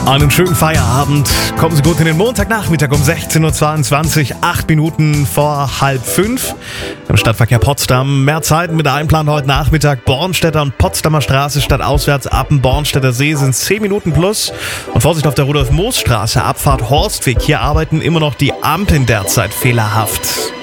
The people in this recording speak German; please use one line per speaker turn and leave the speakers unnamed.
Einen schönen Feierabend. Kommen Sie gut in den Montagnachmittag um 16.22 Uhr, 8 Minuten vor 4:30. Im Stadtverkehr Potsdam. Mehr Zeit mit der Einplan heute Nachmittag. Bornstädter und Potsdamer Straße stadtauswärts ab dem Bornstädter See sind 10 Minuten plus. Und Vorsicht auf der Rudolf-Moos-Straße, Abfahrt Horstweg. Hier arbeiten immer noch die Ampeln derzeit fehlerhaft.